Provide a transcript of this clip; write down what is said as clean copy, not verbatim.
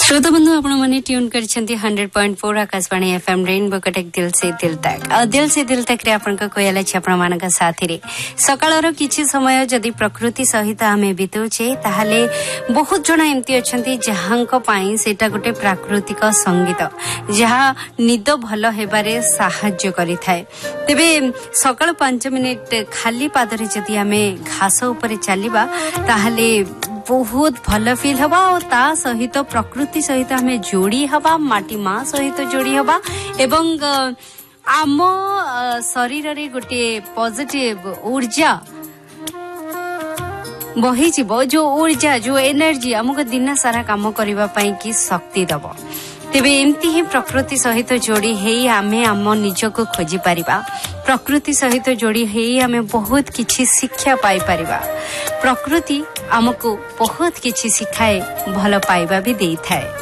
श्रोता बंधु आपण माने tune करछंती 100.4 Akashvani FM rainbow Cuttack दिल से दिल तक रे आपण को कोयला छ आपण मानक साथी रे सकाळर किछि समय जदि प्रकृति सहित हमें बितौछे ताहाले बहुत जण एम्ति अछंती जहांक पई सेटा गोटे प्राकृतिक संगीत जहा निद भलो हेबारे सहाय्य करि थाए। तेबे सकाळ 5 मिनिट खाली पादरे जदि हमें घास ऊपर चलिबा ताहाले बहुत भल फील हवा और ता सहित प्रकृति सहित हमें जोड़ी हवा माटी माँ सहित जोड़ी हवा एवं आम शरीर रे गोटे पॉजिटिव ऊर्जा बही जीवो जो ऊर्जा जो एनर्जी हमको दिन सारा काम करबा पई की शक्ति दबो। तेबे एमती ही प्रकृति सहित जोड़ी हेई आमे आम निजको खोजी पारिबा। प्रकृति सहित जोड़ी हेई आमे बहुत किछि शिक्षा पाई पारिबा। प्रकृति हमको बहुत किछि सिखाए भल पाइबा भी देई थाए।